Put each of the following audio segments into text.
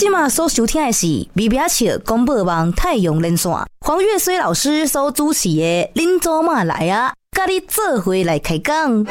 今晚所收听的是 BBH 广播网太阳连线，黄月水老师所主持的恁祖妈来啊，跟你做伙来开讲。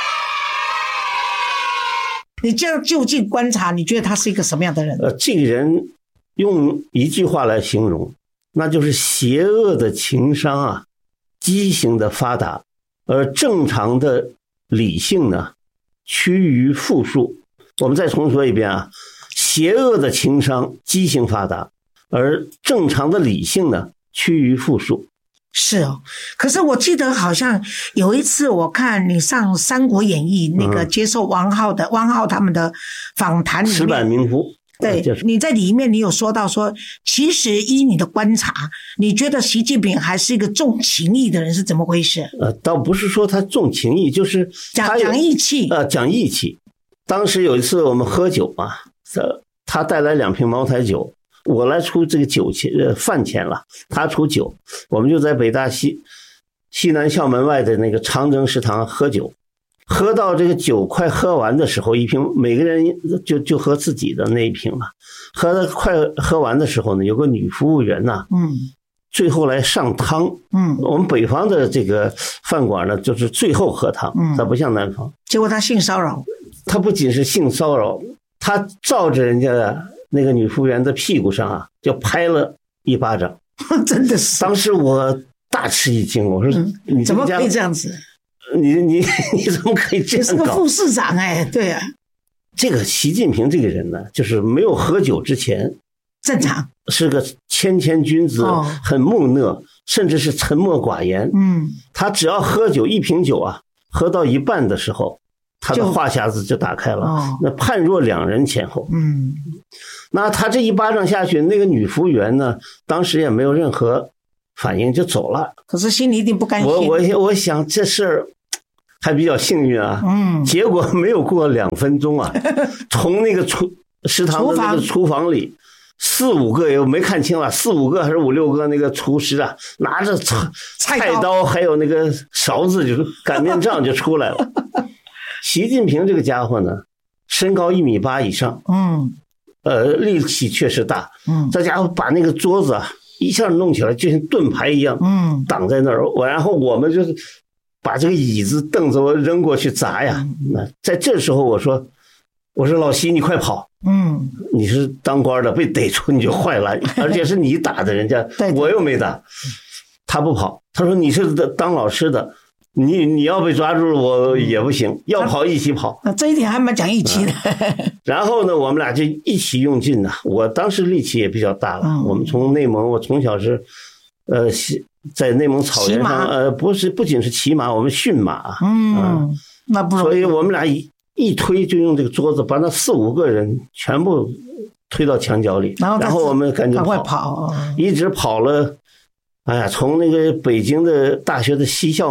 你这样就近观察，你觉得他是一个什么样的人？ 这个人用一句话来形容，那就是邪恶的情商啊，畸形的发达，而正常的理性呢，趋于负数。我们再重说一遍啊，邪恶的情商畸形发达，而正常的理性呢，趋于负数。 是哦，可是我记得好像有一次我看你上《三国演义》那个接受汪浩他们的访谈里面， 石板民夫。 对，你在里面你有说到说，其实依你的观察，你觉得习近平还是一个重情义的人，是怎么回事？ 倒不是说他重情义，就是讲义气。 讲义气。当时有一次我们喝酒嘛，他带来2瓶茅台酒，我来出这个酒钱饭钱了，他出酒，我们就在北大西南校门外的那个长征食堂喝酒，喝到这个酒快喝完的时候，一瓶每个人就喝自己的那一瓶了。快喝完的时候呢，有个女服务员呢，最后来上汤。我们北方的这个饭馆呢，就是最后喝汤，它不像南方。 结果他性骚扰， 他不仅是性骚扰，他照着人家那个女服务员的屁股上啊，就拍了一巴掌。 真的是， 当时我大吃一惊，我说你怎么可以这样子？ 你怎么可以这样搞？ 你是个副市长哎，对啊。 这个习近平这个人呢，就是没有喝酒之前正常， 是个谦君子，很木讷，甚至是沉默寡言。他只要喝酒一瓶酒啊，喝到一半的时候，他的话匣子就打开了，那判若两人前后。那他这一巴掌下去，那个女服务员呢，当时也没有任何反应就走了。 可是心里一定不甘心。 我想这事儿还比较幸运啊。结果没有过2分钟啊，从那个食堂的那个厨房里4、5个也没看清了，4、5个还是5、6个那个厨师啊，拿着菜刀还有那个勺子，就是擀面杖就出来了。习近平这个家伙呢，身高1.8米以上，力气确实大，这家伙把那个桌子啊一下弄起来，就像盾牌一样，挡在那儿。然后我们就是把这个椅子凳子我扔过去砸呀。那在这时候我说老习你快跑，你是当官的，被逮住你就坏了，而且是你打的人家，我又没打。他不跑，他说你是当老师的，你要被抓住了我也不行，要跑一起跑。 这一点还蛮讲义气的。 然后呢，我们俩就一起用劲呐。我当时力气也比较大了，我们从内蒙，我从小是在内蒙草原上，不仅是骑马，我们驯马。 那不容易。 所以我们俩一推就用这个桌子把那4、5个人全部推到墙角里，然后我们赶紧跑，一直跑了。哎呀，从那个北京的大学的西校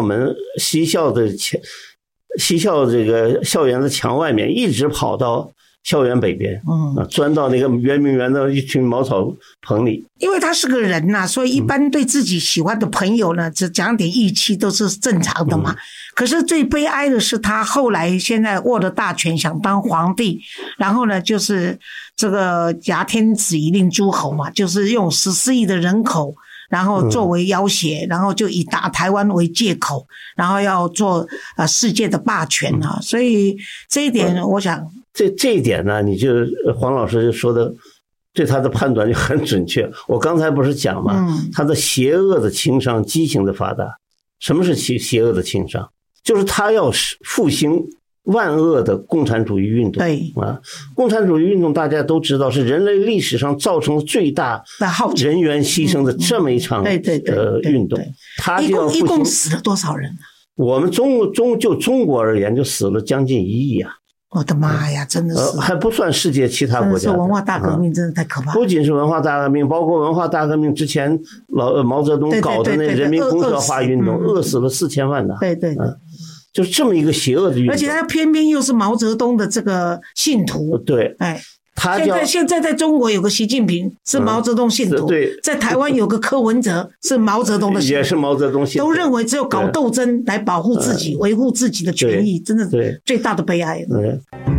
这个校园的墙外面，一直跑到校园北边，钻到那个圆明园的一群茅草棚里。因为他是个人呐，所以一般对自己喜欢的朋友呢，只讲点义气都是正常的嘛。可是最悲哀的是，他后来现在握了大权，想当皇帝，然后呢，就是这个挟天子以令诸侯嘛，就是用14亿的人口，然后作为要挟，然后就以打台湾为借口，然后要做世界的霸权啊。所以这一点，我想这一点呢，你就黄老师就说的，对他的判断就很准确。我刚才不是讲吗？他的邪恶的情商畸形的发达。什么是邪恶的情商？就是他要复兴万恶的共产主义运动。 对啊， 共产主义运动大家都知道是人类历史上造成最大人员牺牲的这么一场运动。他就要一共死了多少人？ 我们就中国而言，就死了将近1亿啊！ 我的妈呀，真的是还不算世界其他国家。 文化大革命真的太可怕了。 不仅是文化大革命，包括文化大革命之前毛泽东搞的那人民公社化运动，饿死了4000万的。 对， 就是这么一个邪恶的运动。 而且他偏偏又是毛泽东的这个信徒。 对， 现在在中国有个习近平是毛泽东信徒，在台湾有个柯文哲是毛泽东的信徒， 也是毛泽东信徒， 都认为只有搞斗争来保护自己、维护自己的权益，真的最大的悲哀。